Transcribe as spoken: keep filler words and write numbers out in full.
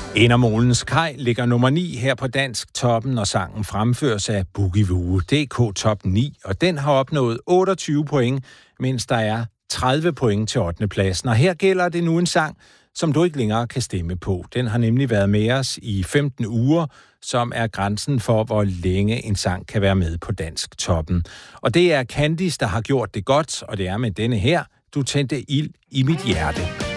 En af Molens Kaj ligger nummer ni her på Dansk Toppen, og sangen fremføres af Boogie Woo, D K Top ni, og den har opnået otteogtyve point, mens der er tredive point til ottende pladsen. Og her gælder det nu en sang, som du ikke længere kan stemme på. Den har nemlig været med os i femten uger, som er grænsen for, hvor længe en sang kan være med på Dansk Toppen. Og det er Candice, der har gjort det godt, og det er med denne her, Du tændte ild i mit hjerte.